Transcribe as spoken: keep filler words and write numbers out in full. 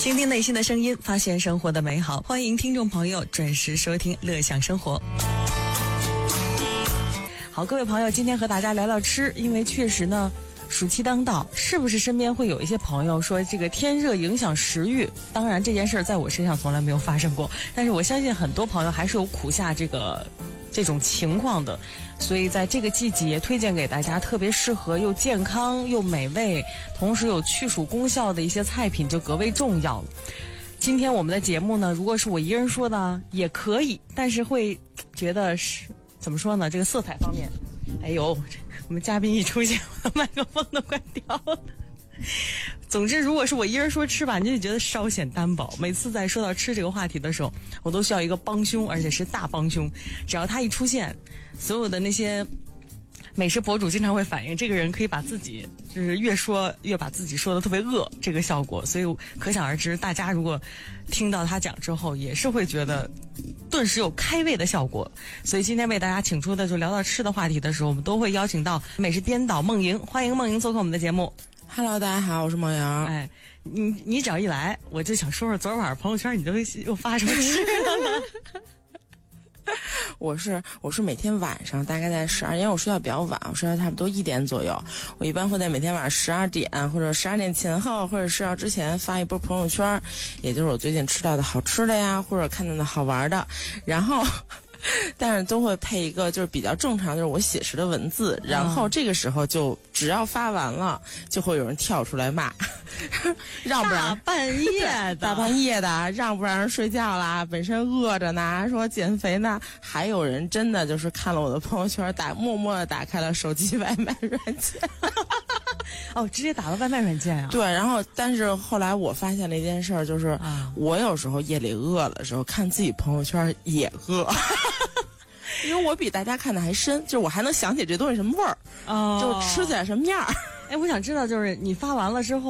倾听内心的声音，发现生活的美好。欢迎听众朋友准时收听乐享生活。好，各位朋友，今天和大家聊聊吃，因为确实呢暑期当道，是不是身边会有一些朋友说这个天热影响食欲？当然这件事在我身上从来没有发生过，但是我相信很多朋友还是有苦下这个这种情况的，所以在这个季节推荐给大家特别适合又健康又美味，同时有去暑功效的一些菜品就格外重要了。今天我们的节目呢，如果是我一个人说的也可以，但是会觉得是怎么说呢，这个色彩方面，哎呦，我们嘉宾一出现，我的麦克风都快掉了。总之如果是我一人说吃吧，你就觉得稍显单薄。每次在说到吃这个话题的时候，我都需要一个帮凶，而且是大帮凶。只要他一出现，所有的那些美食博主经常会反映这个人可以把自己就是越说越把自己说的特别饿这个效果，所以可想而知大家如果听到他讲之后也是会觉得顿时有开胃的效果。所以今天为大家请出的就聊到吃的话题的时候，我们都会邀请到美食颠倒梦莹，欢迎梦莹做客我们的节目。 Hello， 大家好，我是梦瑶。 哎，你你只要一来，我就想说说昨儿晚上朋友圈你都又发什么吃的呢？ 我是我是每天晚上大概在十二，因为我睡觉比较晚，我睡觉差不多一点左右。我一般会在每天晚上十二点或者十二点前后或者睡觉之前发一波朋友圈，也就是我最近吃到的好吃的呀，或者看到的好玩的，然后。但是都会配一个就是比较正常，就是我写实的文字，然后这个时候就只要发完了，就会有人跳出来骂，让不让大半夜的， 大半夜的让不让人睡觉啦？本身饿着呢，说减肥呢，还有人真的就是看了我的朋友圈，打默默的打开了手机外卖软件。 哦，直接打了外卖软件啊？ 对，然后但是后来我发现了一件事儿，就是、啊、我有时候夜里饿了的时候，看自己朋友圈也饿。因为我比大家看的还深，就是我还能想起这东西什么味儿，哦，就吃起来什么样儿。 哎，我想知道，就是你发完了之后。